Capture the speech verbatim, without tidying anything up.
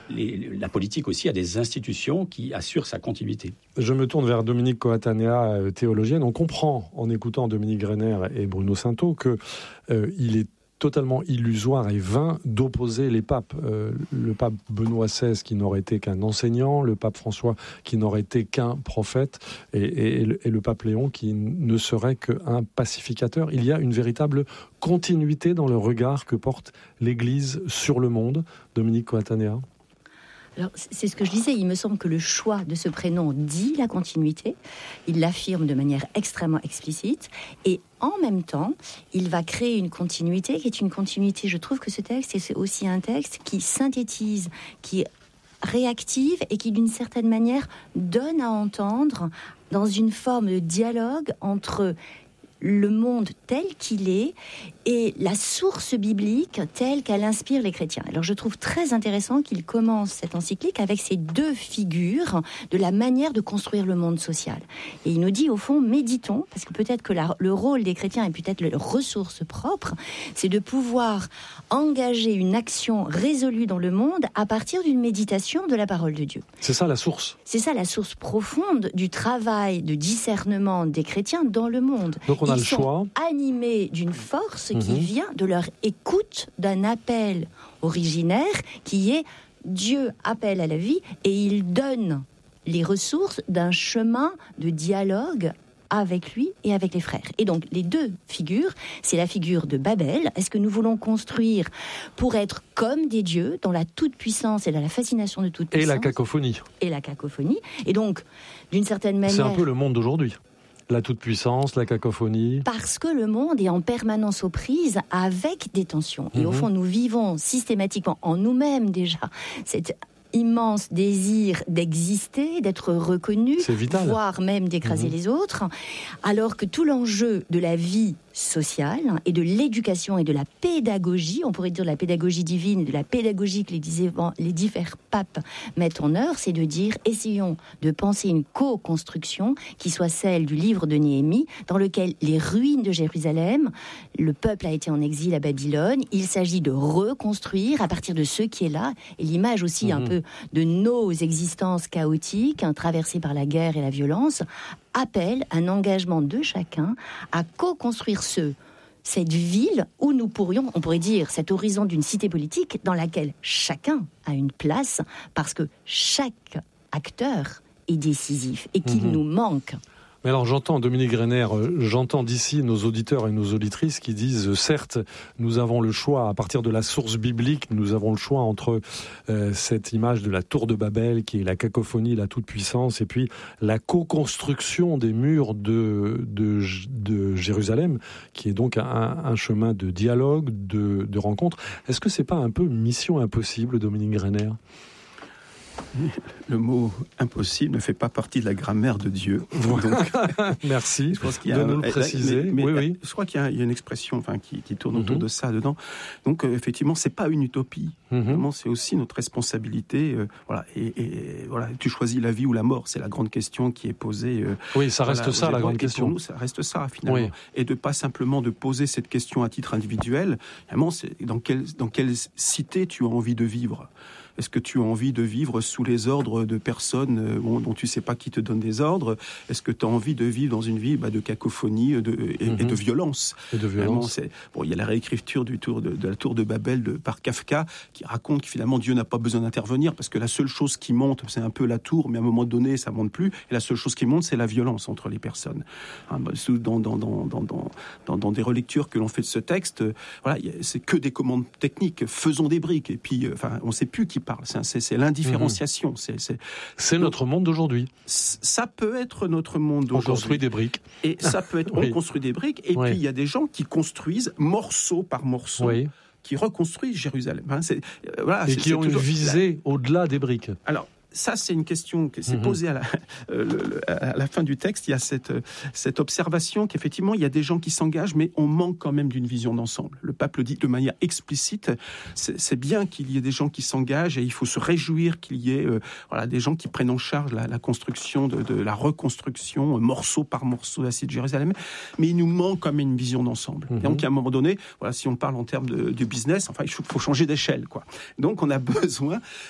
les, la politique aussi a des institutions qui assurent sa continuité. Je me tourne vers Dominique Coatanea, théologienne. On comprend, en écoutant Dominique Greiner et Bruno Sainteau, qu'il euh, est totalement illusoire et vain d'opposer les papes. Euh, le pape Benoît seize qui n'aurait été qu'un enseignant, le pape François qui n'aurait été qu'un prophète, et, et, et, le, et le pape Léon qui ne serait qu'un pacificateur. Il y a une véritable continuité dans le regard que porte l'Église sur le monde. Dominique Coatanea. Alors, c'est ce que je disais, il me semble que le choix de ce prénom dit la continuité, il l'affirme de manière extrêmement explicite, et en même temps, il va créer une continuité qui est une continuité, je trouve que ce texte, c'est aussi un texte qui synthétise, qui réactive et qui d'une certaine manière donne à entendre dans une forme de dialogue entre le monde tel qu'il est et la source biblique telle qu'elle inspire les chrétiens. Alors je trouve très intéressant qu'il commence cette encyclique avec ces deux figures de la manière de construire le monde social. Et il nous dit au fond, méditons, parce que peut-être que la, le rôle des chrétiens et peut-être leur ressource propre, c'est de pouvoir engager une action résolue dans le monde à partir d'une méditation de la parole de Dieu. C'est ça la source. C'est ça la source profonde du travail de discernement des chrétiens dans le monde. Donc on a Ils le choix. sont animés d'une force Mmh. qui vient de leur écoute d'un appel originaire qui est Dieu appelle à la vie et il donne les ressources d'un chemin de dialogue avec lui et avec les frères. Et donc, les deux figures, c'est la figure de Babel. Est-ce que nous voulons construire pour être comme des dieux, dans la toute-puissance et dans la fascination de toute-puissance ? Et la cacophonie. Et la cacophonie. Et donc, d'une certaine manière... C'est un peu le monde d'aujourd'hui. La toute-puissance, la cacophonie. Parce que le monde est en permanence aux prises avec des tensions. Et mmh. au fond, nous vivons systématiquement en nous-mêmes déjà cet immense désir d'exister, d'être reconnu, voire même d'écraser mmh. les autres, alors que tout l'enjeu de la vie sociale et de l'éducation et de la pédagogie, on pourrait dire de la pédagogie divine, de la pédagogie que les, les divers papes mettent en œuvre, c'est de dire, essayons de penser une co-construction qui soit celle du livre de Néhémie, dans lequel les ruines de Jérusalem, le peuple a été en exil à Babylone, il s'agit de reconstruire à partir de ce qui est là, et l'image aussi mmh. un peu de nos existences chaotiques, hein, traversées par la guerre et la violence, appelle un engagement de chacun à co-construire ce, cette ville où nous pourrions, on pourrait dire, cet horizon d'une cité politique dans laquelle chacun a une place parce que chaque acteur est décisif et qu'il mmh. nous manque. Mais alors j'entends, Dominique Greiner, j'entends d'ici nos auditeurs et nos auditrices qui disent, certes, nous avons le choix, à partir de la source biblique, nous avons le choix entre euh, cette image de la tour de Babel, qui est la cacophonie, la toute-puissance, et puis la co-construction des murs de, de, de Jérusalem, qui est donc un, un chemin de dialogue, de, de rencontre. Est-ce que c'est pas un peu mission impossible, Dominique Greiner ? Le mot impossible ne fait pas partie de la grammaire de Dieu. Donc, merci je pense qu'il y a de un, nous le préciser. Mais, mais, oui, oui. Je crois qu'il y a, il y a une expression enfin, qui, qui tourne autour mm-hmm. de ça dedans. Donc euh, effectivement, c'est pas une utopie. Mm-hmm. Vraiment, c'est aussi notre responsabilité. Euh, voilà, et, et voilà, tu choisis la vie ou la mort. C'est la grande question qui est posée. Euh, oui, ça reste voilà, ça la grande question. Pour nous, ça reste ça finalement. Oui. Et de pas simplement de poser cette question à titre individuel. Vraiment, c'est dans quelle dans quelle cité tu as envie de vivre. Est-ce que tu as envie de vivre sous les ordres de personnes euh, dont tu ne sais pas qui te donne des ordres ? Est-ce que tu as envie de vivre dans une vie bah, de cacophonie de, et, mm-hmm. et de violence ? Et de violence. C'est, bon, il y a la réécriture du tour de, de la tour de Babel de, par Kafka qui raconte que finalement Dieu n'a pas besoin d'intervenir parce que la seule chose qui monte, c'est un peu la tour, mais à un moment donné, ça ne monte plus. Et la seule chose qui monte, c'est la violence entre les personnes. Hein, dans, dans, dans, dans, dans, dans, dans des relectures que l'on fait de ce texte, euh, voilà, c'est que des commandes techniques. Faisons des briques. Et puis, euh, enfin, on ne sait plus qui parle. C'est, c'est, c'est l'indifférenciation. Mmh. C'est, c'est, c'est notre monde d'aujourd'hui. Ça peut être notre monde d'aujourd'hui. On construit des briques. Et ça peut être, oui. on construit des briques. Et oui. puis, il y a des gens qui construisent morceau par morceau. Oui. Qui reconstruisent Jérusalem. Hein, c'est, euh, voilà, Et c'est, qui c'est ont toujours, une visée la... au-delà des briques. Alors, ça, c'est une question qui s'est mmh. posée à la, euh, le, à la fin du texte. Il y a cette, cette observation qu'effectivement, il y a des gens qui s'engagent, mais on manque quand même d'une vision d'ensemble. Le pape le dit de manière explicite. C'est, c'est bien qu'il y ait des gens qui s'engagent et il faut se réjouir qu'il y ait euh, voilà, des gens qui prennent en charge la, la construction, de, de la reconstruction, euh, morceau par morceau de la cité de Jérusalem. Mais il nous manque quand même une vision d'ensemble. Mmh. Et donc, à un moment donné, voilà, si on parle en termes de, de business, enfin, il faut, faut changer d'échelle, quoi. Donc, on a besoin